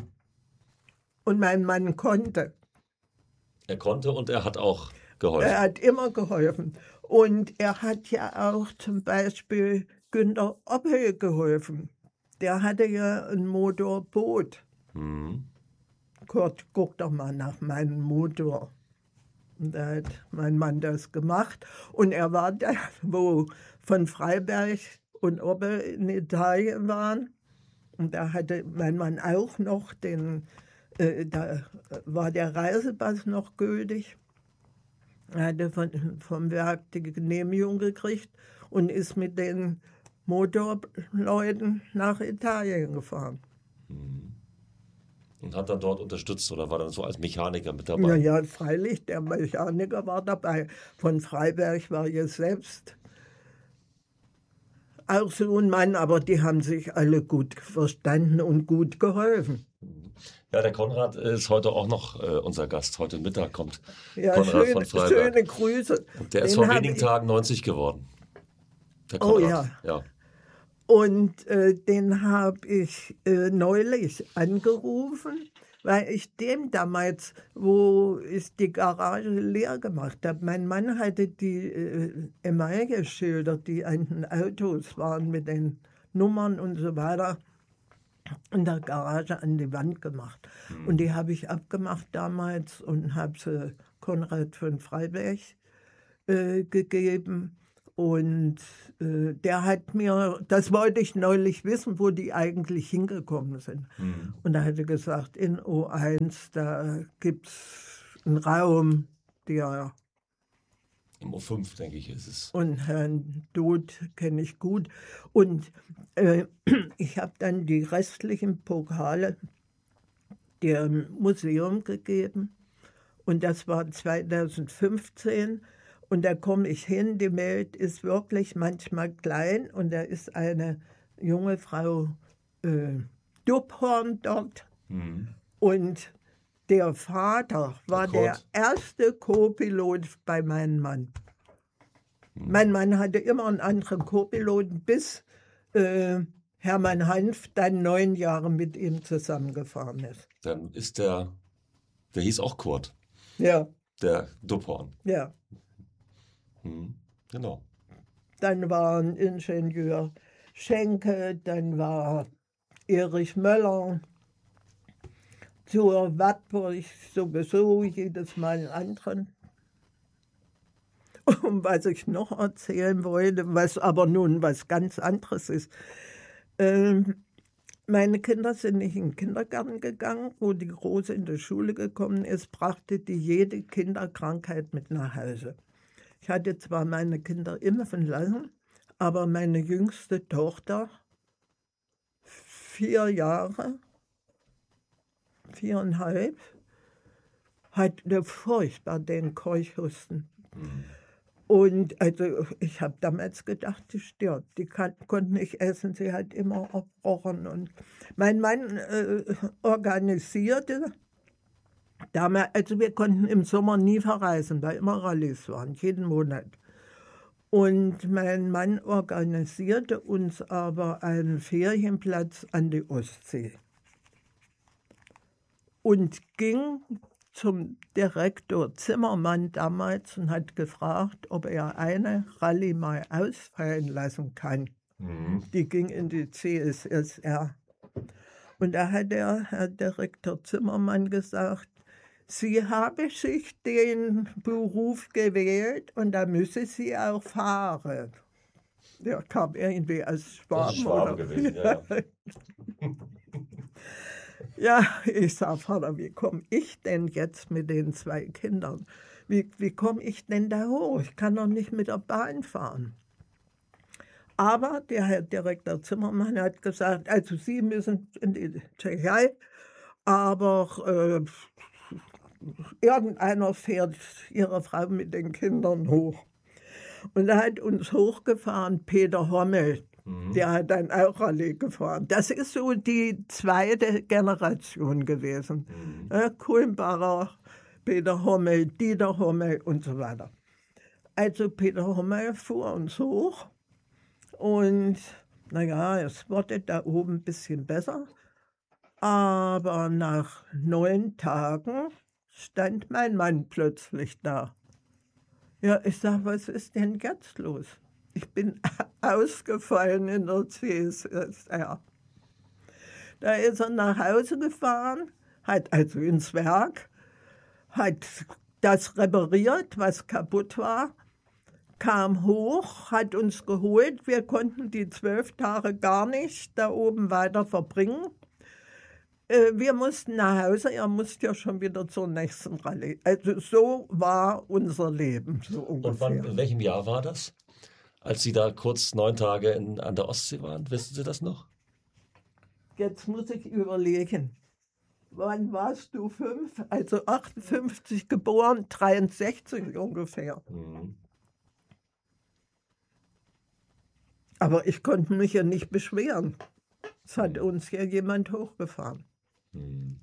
Und mein Mann konnte. er konnte und er hat auch geholfen. Er hat immer geholfen. Und er hat ja auch zum Beispiel Günter Oppel geholfen. Der hatte ja ein Motorboot. Mhm. Kurt, guck doch mal nach meinem Motor. Und da hat mein Mann das gemacht. Und er war da, wo von Freiberg und Oppel in Italien waren. Und da hatte mein Mann auch noch den, äh, da war der Reisepass noch gültig. Er hatte von, vom Werk die Genehmigung gekriegt und ist mit den Motorleuten nach Italien gefahren. Mhm. Und hat dann dort unterstützt oder war dann so als Mechaniker mit dabei? Ja, ja, freilich, der Mechaniker war dabei. Von Freiberg war jetzt selbst auch so ein Mann, aber die haben sich alle gut verstanden und gut geholfen. Ja, der Konrad ist heute auch noch äh, unser Gast. Heute Mittag kommt Ja, Konrad schön, von Freiberg. schöne Grüße. Und der ist Den vor hab wenigen ich- Tagen neunzig geworden. Der Oh Konrad. ja. ja. Und äh, den habe ich äh, neulich angerufen, weil ich dem damals, wo ich die Garage leer gemacht habe, mein Mann hatte die äh, Emaille-Schilder, die an den Autos waren mit den Nummern und so weiter, in der Garage an die Wand gemacht. Und die habe ich abgemacht damals und habe sie Konrad von Freiberg äh, gegeben. Und äh, der hat mir, das wollte ich neulich wissen, wo die eigentlich hingekommen sind. Mhm. Und er hatte gesagt, in O eins, da gibt es einen Raum, der... Im O fünf, denke ich, ist es. Und Herrn Doth kenne ich gut. Und äh, ich habe dann die restlichen Pokale dem Museum gegeben. Und das war zweitausendfünfzehn. Und da komme ich hin, die Welt ist wirklich manchmal klein. Und da ist eine junge Frau äh, Dubhorn dort. Mhm. Und der Vater war Der der Kurt. erste Co-Pilot bei meinem Mann. Mein Mann hatte immer einen anderen Co-Piloten, bis äh, Hermann Hanf dann neun Jahre mit ihm zusammengefahren ist. Dann ist der, der hieß auch Kurt, Ja, der Dubhorn. ja. Mhm. Genau. Dann war ein Ingenieur Schenke, dann war Erich Möller. Zur Wartburg sowieso jedes Mal einen anderen. Und was ich noch erzählen wollte, was aber nun was ganz anderes ist. Ähm, meine Kinder sind nicht in den Kindergarten gegangen. Wo die Große in die Schule gekommen ist, brachte die jede Kinderkrankheit mit nach Hause. Ich hatte zwar meine Kinder impfen lassen, aber meine jüngste Tochter, vier Jahre, viereinhalb, hatte furchtbar den Keuchhusten. Mhm. Und also ich habe damals gedacht, die stirbt. Die kann, konnte nicht essen, sie hat immer erbrochen. Und mein Mann äh, organisierte, damals, also wir konnten im Sommer nie verreisen, weil immer Rallyes waren, jeden Monat. Und mein Mann organisierte uns aber einen Ferienplatz an die Ostsee. Und ging zum Direktor Zimmermann damals und hat gefragt, ob er eine Rallye mal ausfallen lassen kann. Mhm. Die ging in die C S S R. Und da hat der Herr Direktor Zimmermann gesagt, Sie habe sich den Beruf gewählt und da müsse sie auch fahren. Der kam irgendwie aus Schwaben. Das ist Schwaben oder? gewesen, ja, ja. Ja, ich sage, Vater, wie komme ich denn jetzt mit den zwei Kindern? Wie, wie komme ich denn da hoch? Ich kann doch nicht mit der Bahn fahren. Aber der Herr Direktor Zimmermann hat gesagt, also Sie müssen in die Tschechei, aber äh, irgendeiner fährt Ihre Frau mit den Kindern hoch. Und da hat uns hochgefahren Peter Hommel. Mhm. Der hat dann auch Rallye gefahren. Das ist so die zweite Generation gewesen. Mhm. Äh, Kulmbacher, Peter Hommel, Dieter Hommel und so weiter. Also Peter Hommel fuhr uns hoch und naja, es wurde da oben ein bisschen besser. Aber nach neun Tagen stand mein Mann plötzlich da. Ja, ich sage, was ist denn jetzt los? Ich bin ausgefallen in der C S S R. Da ist er nach Hause gefahren, hat also ins Werk, hat das repariert, was kaputt war, kam hoch, hat uns geholt. Wir konnten die zwölf Tage gar nicht da oben weiter verbringen. Wir mussten nach Hause, er musste ja schon wieder zur nächsten Rallye. Also so war unser Leben, so ungefähr. Und wann, in welchem Jahr war das? Als Sie da kurz neun Tage in, an der Ostsee waren, wissen Sie das noch? Jetzt muss ich überlegen. Wann warst du fünf? Also achtundfünfzig geboren, dreiundsechzig ungefähr. Mhm. Aber ich konnte mich ja nicht beschweren. Es hat uns ja jemand hochgefahren. Mhm.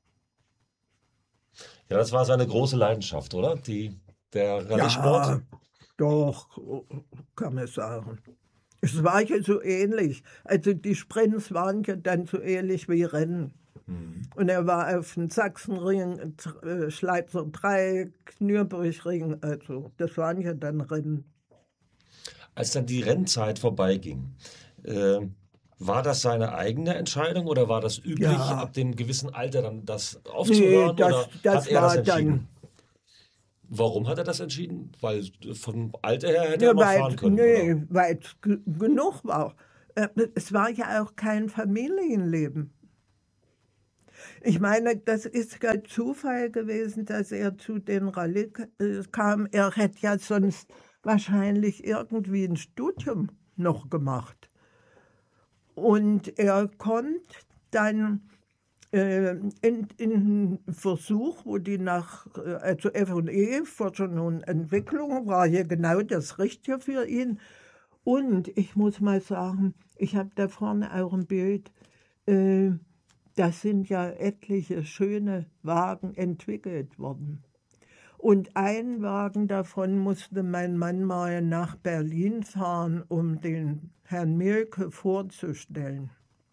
Ja, das war seine große Leidenschaft, oder? Die, der Rallye-Sport? Ja, doch, kann man sagen. Es war ja so ähnlich. Also die Sprints waren ja dann so ähnlich wie Rennen. Mhm. Und er war auf dem Sachsenring, äh, Schleizer Dreieck, Nürburgring, also das waren ja dann Rennen. Als dann die Rennzeit vorbeiging, äh, war das seine eigene Entscheidung oder war das üblich, Ja. ab dem gewissen Alter dann das aufzuhören? Nee, das, oder das hat er war das entschieden? dann, Warum hat er das entschieden? Weil vom Alter her hätte Ja, er noch weil, fahren können, nee, oder? weil es g- genug war. Äh, Es war ja auch kein Familienleben. Ich meine, das ist kein Zufall gewesen, dass er zu den Rallye k- äh, kam. Er hätte ja sonst wahrscheinlich irgendwie ein Studium noch gemacht. Und er kommt dann äh, in, in einen Versuch, wo die nach, äh, also F und E, Forschung und Entwicklung, war hier genau das Richtige für ihn. Und ich muss mal sagen, ich habe da vorne auch ein Bild, äh, da sind ja etliche schöne Wagen entwickelt worden. Und ein Wagen davon musste mein Mann mal nach Berlin fahren, um den Herrn Mielke vorzustellen.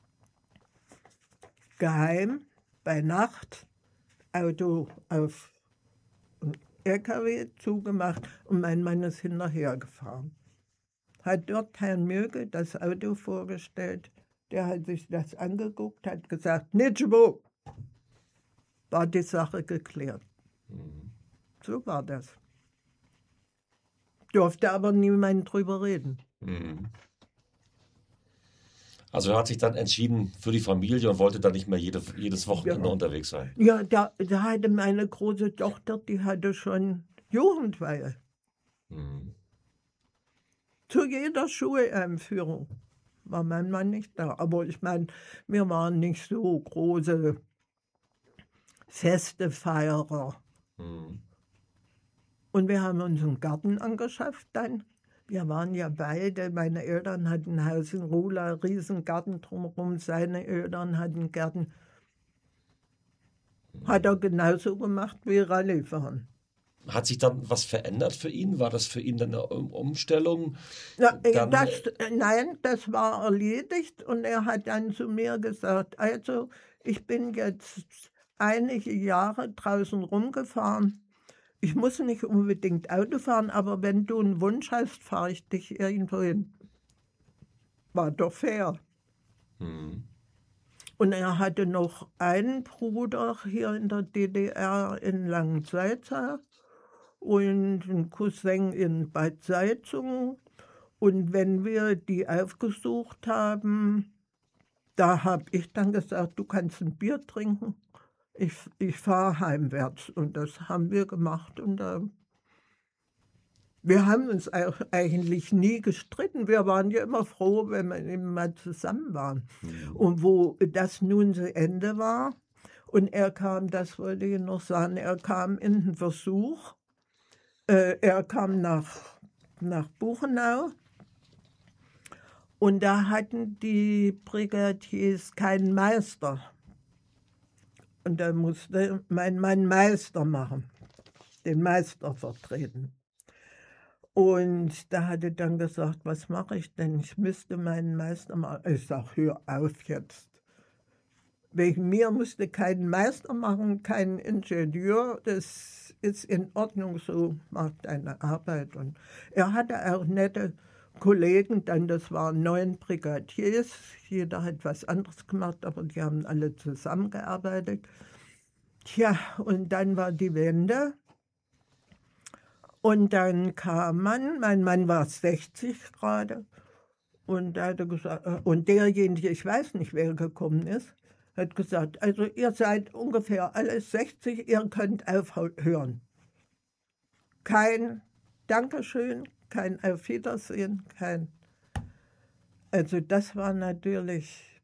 Geheim, bei Nacht, Auto auf L K W zugemacht und mein Mann ist hinterhergefahren. Hat dort Herrn Mielke das Auto vorgestellt. Der hat sich das angeguckt, hat gesagt, Nitschwo, war die Sache geklärt. So war das. Durfte aber niemand drüber reden. Mhm. Also er hat sich dann entschieden für die Familie und wollte dann nicht mehr jede, jedes Wochenende Ja. unterwegs sein. Ja, da, da hatte meine große Tochter, die hatte schon Jugendweihe. Mhm. Zu jeder Schuleinführung war mein Mann nicht da. Aber ich meine, wir waren nicht so große Festefeierer. Mhm. Und wir haben uns einen Garten angeschafft dann. Wir waren ja beide, meine Eltern hatten ein Haus in Rula, riesen Garten drumherum, seine Eltern hatten Gärten. Hat er genauso gemacht wie Rallyefahren. Hat sich dann was verändert für ihn? War das für ihn dann eine Um- Umstellung? Ja, äh, Dann, das, äh, nein, das war erledigt und er hat dann zu mir gesagt, also ich bin jetzt einige Jahre draußen rumgefahren. Ich muss nicht unbedingt Auto fahren, aber wenn du einen Wunsch hast, fahre ich dich irgendwo hin. War doch fair. Mhm. Und er hatte noch einen Bruder hier in der D D R in Langensalza und einen Cousin in Bad Salzungen. Und wenn wir die aufgesucht haben, da habe ich dann gesagt, du kannst ein Bier trinken. Ich, ich fahre heimwärts. Und das haben wir gemacht. Und äh, wir haben uns auch eigentlich nie gestritten. Wir waren ja immer froh, wenn wir eben mal zusammen waren. Mhm. Und wo das nun zu Ende war, und er kam, das wollte ich noch sagen, er kam in den Versuch, äh, er kam nach, nach Buchenau. Und da hatten die Brigadiers keinen Meister. Und da musste mein Mann Meister machen, den Meister vertreten. Und da hat er dann gesagt, was mache ich denn? Ich müsste meinen Meister machen. Ich sage, hör auf jetzt. Wegen mir musste keinen Meister machen, keinen Ingenieur. Das ist in Ordnung, so macht eine Arbeit. Und er hatte auch nette Kollegen, dann das waren neun Brigadiers. Jeder hat was anderes gemacht, aber die haben alle zusammengearbeitet. Tja, und dann war die Wende. Und dann kam man, mein Mann war sechzig gerade, und, da hat er gesagt, äh, und derjenige, ich weiß nicht, wer gekommen ist, hat gesagt, also ihr seid ungefähr alle sechzig, ihr könnt aufhören. Kein Dankeschön, kein Auf Wiedersehen, kein... Also das war natürlich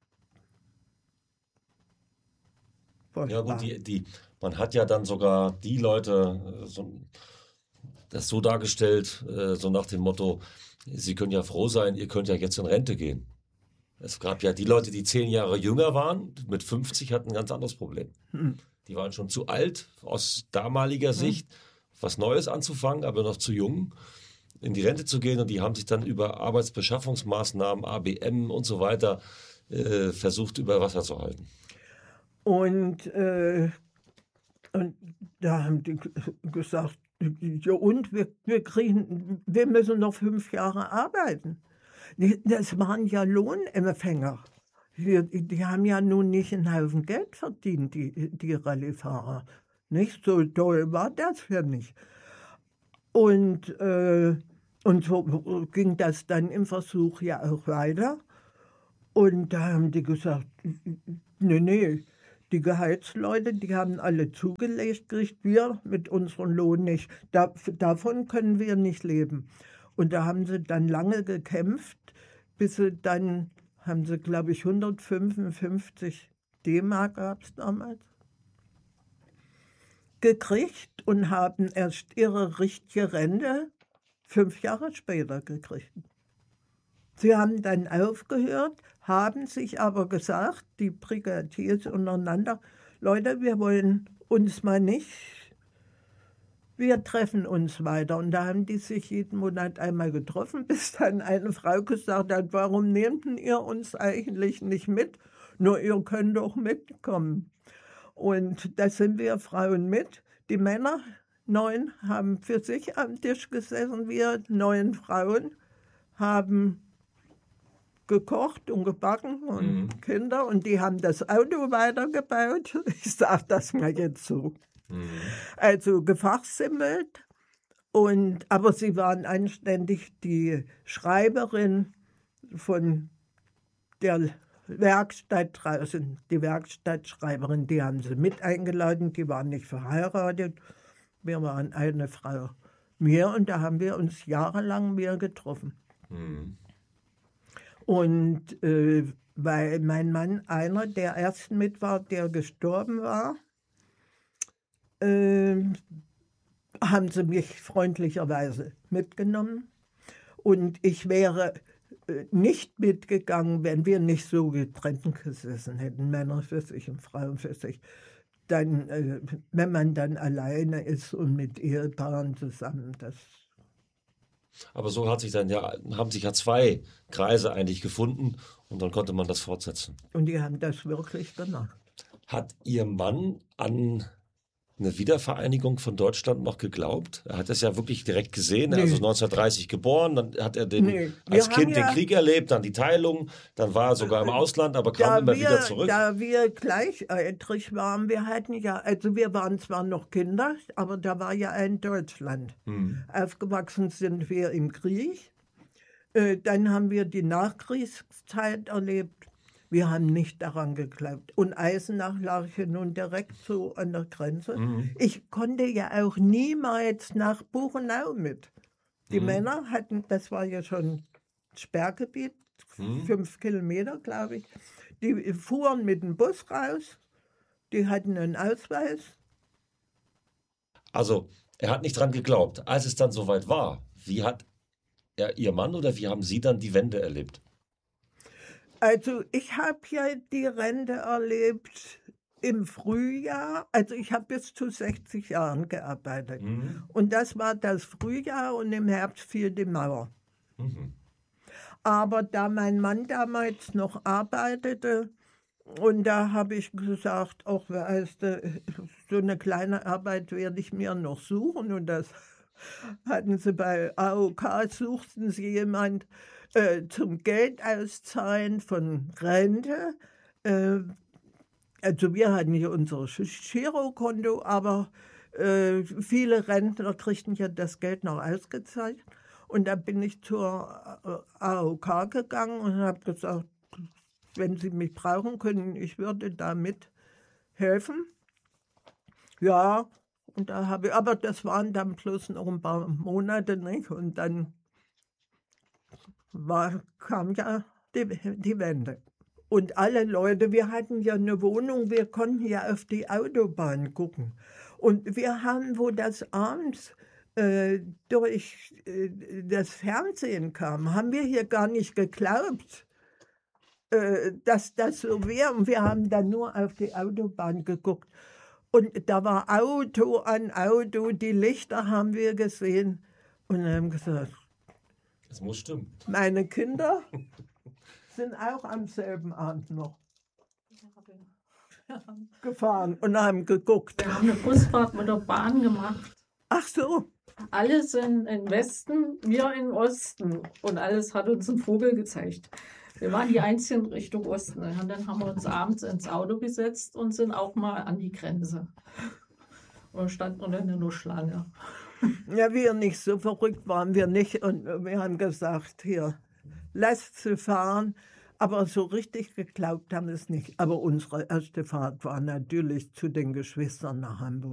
furchtbar. Ja gut, die, die, man hat ja dann sogar die Leute äh, so, das so dargestellt, äh, so nach dem Motto, Sie können ja froh sein, ihr könnt ja jetzt in Rente gehen. Es gab ja die Leute, die zehn Jahre jünger waren, mit fünfzig hatten ein ganz anderes Problem. Hm. Die waren schon zu alt, aus damaliger Sicht was Neues anzufangen, aber noch zu jung, in die Rente zu gehen. Und die haben sich dann über Arbeitsbeschaffungsmaßnahmen, A B M und so weiter äh, versucht, über Wasser zu halten. Und, äh, und da haben die g- gesagt, ja und, wir, wir, kriegen, wir müssen noch fünf Jahre arbeiten. Die- Das waren ja Lohnempfänger. Die, die haben ja nun nicht einen Haufen Geld verdient, die, die Rallyefahrer. Nicht so toll war das für nicht. Und, äh, und so ging das dann im Versuch ja auch weiter. Und da haben die gesagt, nee, nee, die Gehaltsleute, die haben alle zugelegt gekriegt, wir mit unserem Lohn nicht. Da, davon können wir nicht leben. Und da haben sie dann lange gekämpft, bis sie dann, haben sie, glaube ich, hundertfünfundfünfzig D-Mark gab es damals, gekriegt und haben erst ihre richtige Rente fünf Jahre später gekriegt. Sie haben dann aufgehört, haben sich aber gesagt, die Brigadiers untereinander, Leute, wir wollen uns mal nicht, wir treffen uns weiter. Und da haben die sich jeden Monat einmal getroffen, bis dann eine Frau gesagt hat, warum nehmt ihr uns eigentlich nicht mit? Nur ihr könnt doch mitkommen. Und da sind wir Frauen mit. Die Männer, neun, haben für sich am Tisch gesessen. Wir neun Frauen haben gekocht und gebacken und mhm. Kinder. Und die haben das Auto weitergebaut. Ich sage das mal jetzt so. Mhm. Also gefachsimmelt. Und, aber sie waren anständig. Die Schreiberin von der Werkstatt draußen, die Werkstattschreiberin, die haben sie mit eingeladen, die waren nicht verheiratet. Wir waren eine Frau mehr und da haben wir uns jahrelang mehr getroffen. Mhm. Und äh, weil mein Mann einer der ersten mit war, der gestorben war, äh, haben sie mich freundlicherweise mitgenommen. Und ich wäre nicht mitgegangen, wenn wir nicht so getrennt gesessen hätten, Männer für sich und Frauen für sich. Dann, äh, wenn man dann alleine ist und mit Ehepaaren zusammen, das. Aber so hat sich dann ja, haben sich ja zwei Kreise eigentlich gefunden und dann konnte man das fortsetzen. Und die haben das wirklich gemacht. Hat Ihr Mann an eine Wiedervereinigung von Deutschland noch geglaubt? Er hat das ja wirklich direkt gesehen. Nee. Er ist also neunzehnhundert geboren, dann hat er den, nee. als Kind ja, den Krieg erlebt, dann die Teilung, dann war er sogar im Ausland, aber kam immer wir, wieder zurück. Da wir gleichaltrig waren, wir hatten ja, also wir waren zwar noch Kinder, aber da war ja ein Deutschland. Hm. Aufgewachsen sind wir im Krieg. Äh, dann haben wir die Nachkriegszeit erlebt. Wir haben nicht daran geglaubt. Und Eisenach lag hier nun direkt so an der Grenze. Mhm. Ich konnte ja auch niemals nach Buchenau mit. Die mhm. Männer hatten, das war ja schon Sperrgebiet, mhm. fünf Kilometer, glaube ich. Die fuhren mit dem Bus raus, die hatten einen Ausweis. Also, er hat nicht dran geglaubt. Als es dann soweit war, wie hat er, Ihr Mann oder wie haben Sie dann die Wende erlebt? Also ich habe ja die Rente erlebt im Frühjahr, also ich habe bis zu sechzig Jahren gearbeitet. Mhm. Und das war das Frühjahr und im Herbst fiel die Mauer. Mhm. Aber da mein Mann damals noch arbeitete, und da habe ich gesagt, auch weißt du, so eine kleine Arbeit werde ich mir noch suchen. Und das hatten sie bei A O K, suchten sie jemand, Äh, zum Geld auszahlen von Rente. Äh, also wir hatten hier unser Girokonto, aber äh, viele Rentner kriegten ja das Geld noch ausgezahlt. Und da bin ich zur A O K gegangen und habe gesagt, wenn Sie mich brauchen können, ich würde damit helfen. Ja, und da habe ich, aber das waren dann bloß noch ein paar Monate, nicht? Und dann War, kam ja die, die Wende. Und alle Leute, wir hatten ja eine Wohnung, wir konnten ja auf die Autobahn gucken. Und wir haben, wo das abends äh, durch äh, das Fernsehen kam, haben wir hier gar nicht geglaubt, äh, dass das so wäre. Und wir haben dann nur auf die Autobahn geguckt. Und da war Auto an Auto, die Lichter haben wir gesehen und haben gesagt, das muss stimmen. Meine Kinder sind auch am selben Abend noch gefahren und haben geguckt. Wir haben eine Busfahrt mit der Bahn gemacht. Ach so. Alle sind im Westen, wir im Osten. Und alles hat uns einen Vogel gezeigt. Wir waren die Einzigen Richtung Osten. Und dann haben wir uns abends ins Auto gesetzt und sind auch mal an die Grenze. Und standen dann nur Schlange. Ja, wir nicht, so verrückt waren wir nicht. Und wir haben gesagt, hier, lasst sie fahren. Aber so richtig geglaubt haben wir es nicht. Aber unsere erste Fahrt war natürlich zu den Geschwistern nach Hamburg.